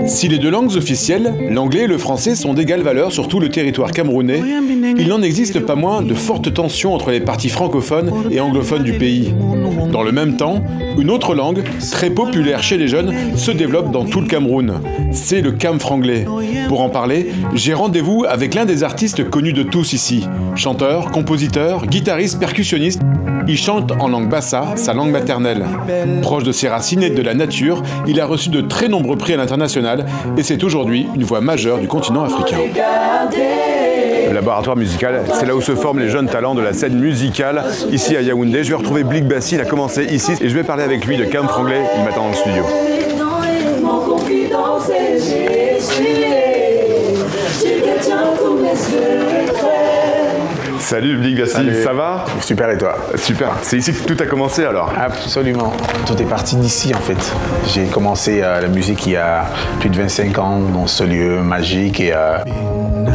Si les deux langues officielles, l'anglais et le français, sont d'égale valeur sur tout le territoire camerounais, il n'en existe pas moins de fortes tensions entre les parties francophones et anglophones du pays. Dans le même temps, une autre langue, très populaire chez les jeunes, se développe dans tout le Cameroun. C'est le camfranglais. Pour en parler, j'ai rendez-vous avec l'un des artistes connus de tous ici. Chanteur, compositeur, guitariste, percussionniste, il chante en langue bassa, sa langue maternelle. Proche de ses racines et de la nature, il a reçu de très nombreux prix à l'international et c'est aujourd'hui une voix majeure du continent africain. Le laboratoire musical, c'est là où se forment les jeunes talents de la scène musicale, ici à Yaoundé. Je vais retrouver Blick Bassi, il a commencé ici et je vais parler avec lui de camfranglais, il m'attend dans le studio. Salut Blick Bassi, ça va? Super, et toi? Super, c'est ici que tout a commencé alors? Absolument, tout est parti d'ici en fait. J'ai commencé la musique il y a plus de 25 ans dans ce lieu magique et